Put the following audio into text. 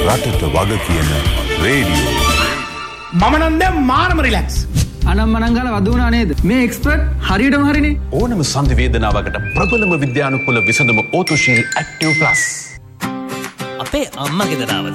රටට වග කියන රේඩියෝ. මම නම් දැන් මානම රිලැක්ස්. අනම්මනම් ගාලා වදුනා නේද? මේ එක්ස්පර්ට් හරියටම හරිනේ. ඕනම සංධි වේදනාවකට ප්‍රබලම විද්‍යානුකූල විසඳුම ඕතුශීල් ඇක්ටිව් ප්ලස්. අපේ අම්මා ගෙදරවද